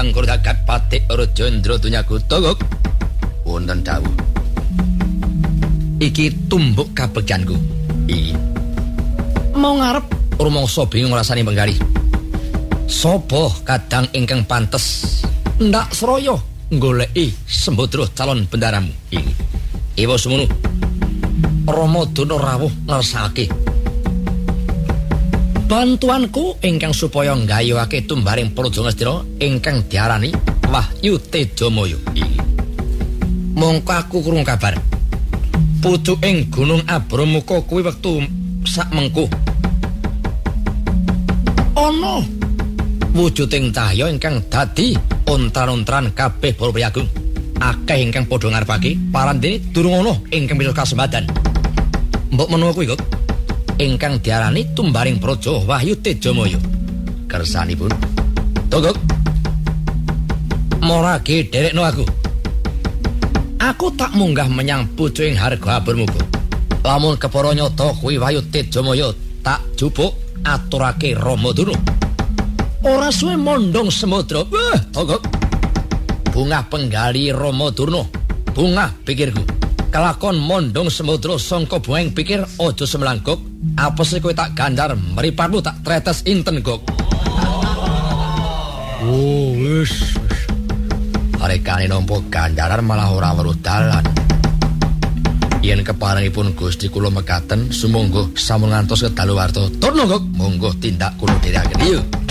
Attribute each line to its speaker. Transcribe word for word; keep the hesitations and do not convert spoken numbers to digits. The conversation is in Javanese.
Speaker 1: Kakang Kurdagat Patik Rajendra Dunyaku Togok. Wonten dawuh. Iki tumbuk kabegjanku. Iki. Mau ngarep rumangsa bingung rasane penggalih. Sapa kadang ingkang pantes ndak sraya goleki Sembadra calon bendaramu. Iki. Iwa semono. Rama Dana rawuh ngersakake bantuanku ingkang supaya nggayuhake tumbaring Praja Ngastina ingkang diarani Wahyu Tejamaya. Mongko aku krungu kabar pucuking Gunung Abramuka kuwi wektu sak mengko ana wujuding cahya ingkang dadi ontran-ontran kabeh para prayagung. Akeh ingkang padha ngarepake parandene durung ana ingkang bisa kasembadan. Mbok menawa kuwi kok ingkang diarani tumbaring Praja Wahyu Tejamaya. Kersanipun Togok morage derekno aku. Aku tak munggah menyang pucuking Harga Abramuka. Lamun kepara nyata kuwi Wahyu Tejamaya tak jupuk aturake Ramadana. Ora suwe mondong Sembadra. Wah, Togok. Bungah penggali Ramadana. Bungah pikirku. Kelakon mondong Sembadra sangka bueng pikir aja semlangkuk. Apese kowe tak gandar mripatmu tak tretes inten gok. Oh, wis. Arekane nampa gandaran malah ora weruh dalan. Yen keparengipun Gusti kula mekaten sumangga sampun ngantos kedaluwarta. Turna gok, monggo tindak kula dherekaken.